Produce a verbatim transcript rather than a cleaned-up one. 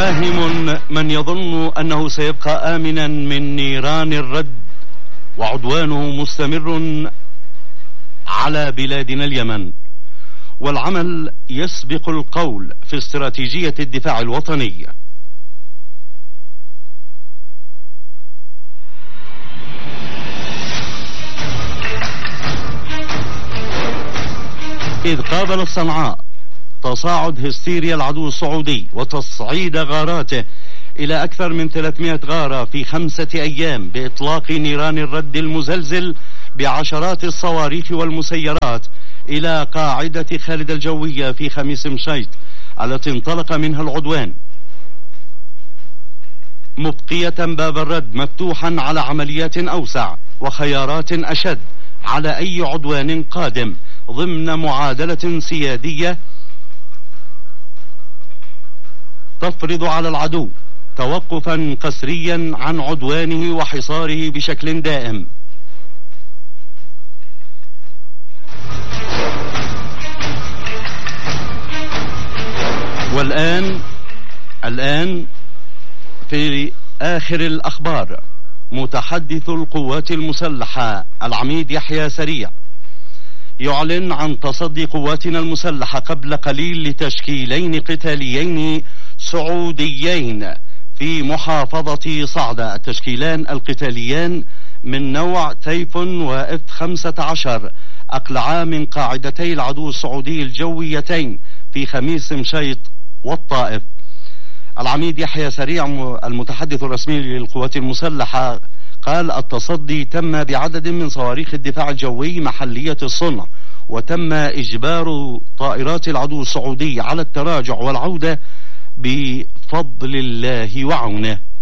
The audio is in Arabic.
واهم من يظن أنه سيبقى آمنا من نيران الرد وعدوانه مستمر على بلادنا اليمن، والعمل يسبق القول في استراتيجية الدفاع الوطني. إذ قابل صنعاء تصاعد هستيريا العدو السعودي وتصعيد غاراته إلى أكثر من ثلاثمائة غارة في خمسة أيام بإطلاق نيران الرد المزلزل بعشرات الصواريخ والمسيرات إلى قاعدة خالد الجوية في خميس مشيط التي انطلق منها العدوان، مبقية باب الرد مفتوحا على عمليات أوسع وخيارات أشد على أي عدوان قادم ضمن معادلة سيادية تفرض على العدو توقفا قسريا عن عدوانه وحصاره بشكل دائم. والآن الآن في آخر الأخبار، متحدث القوات المسلحة العميد يحيى سريع يعلن عن تصدي قواتنا المسلحة قبل قليل لتشكيلين قتاليين سعوديين في محافظة صعدة. التشكيلان القتاليان من نوع تايفون وإف خمسة عشر أقلعا من قاعدتي العدو السعودي الجويتين في خميس مشيط والطائف. العميد يحيى سريع المتحدث الرسمي للقوات المسلحة قال التصدي تم بعدد من صواريخ الدفاع الجوي محلية الصنع، وتم إجبار طائرات العدو السعودي على التراجع والعودة بفضل الله وعونه.